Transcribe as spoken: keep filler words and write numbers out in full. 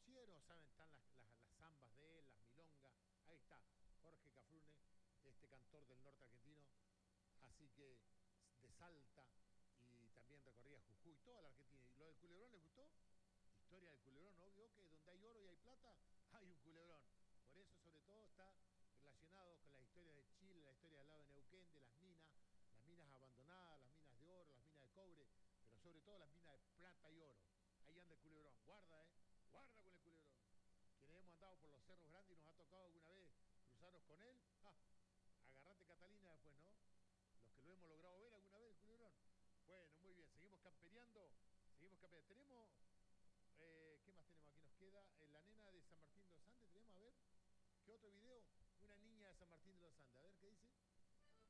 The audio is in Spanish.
conocieron, saben, están las, las, las zambas de él, las milongas. Ahí está, Jorge Cafrune, este cantor del norte argentino. Así que de Salta y también recorría Jujuy, toda la Argentina. ¿Y lo del culebrón les gustó? Historia del culebrón, obvio que donde hay oro y hay plata, hay un culebrón. Por eso, sobre todo, está relacionado con las historias de Chile, la historia del lado de Neuquén, de las minas, las minas abandonadas, las minas de oro, las minas de cobre, pero sobre todo las minas de plata y oro. Ahí anda el culebrón. Guarda, ¿eh? Guarda con el culebrón. Quienes hemos andado por los cerros grandes y nos ha tocado alguna vez cruzarnos con él, ¡ah! Agarrate Catalina después, ¿no? Los que lo hemos logrado ver alguna vez, el culebrón. Bueno, muy bien, seguimos campereando, seguimos campereando. Tenemos, eh, ¿qué más tenemos aquí? Nos queda eh, la nena de San Martín de los Andes, tenemos, a ver, ¿qué otro video? Una niña de San Martín de los Andes, a ver, ¿qué dice?